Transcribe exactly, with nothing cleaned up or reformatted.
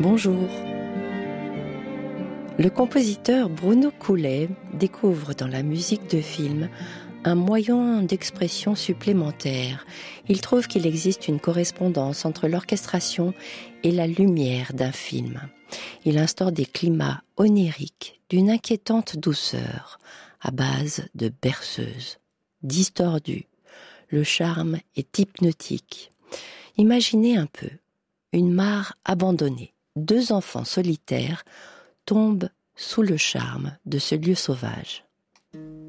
Bonjour. Le compositeur Bruno Coulet découvre dans la musique de film un moyen d'expression supplémentaire. Il trouve qu'il existe une correspondance entre l'orchestration et la lumière d'un film. Il instaure des climats oniriques d'une inquiétante douceur à base de berceuses, distordues. Le charme est hypnotique. Imaginez un peu une mare abandonnée. Deux enfants solitaires tombent sous le charme de ce lieu sauvage.